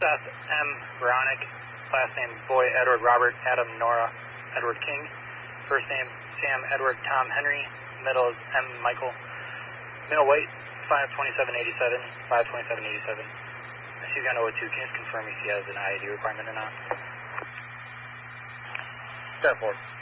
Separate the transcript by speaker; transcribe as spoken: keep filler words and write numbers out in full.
Speaker 1: Seth M. Veronic. Last name Boy Edward Robert Adam Nora Edward King. First name Sam Edward Tom Henry. Middle is M. Michael. Middle weight five twenty-seven eighty-seven. five twenty-seven eighty-seven. She's got O two. Can you just confirm if she has an I A D requirement or not?
Speaker 2: ten four.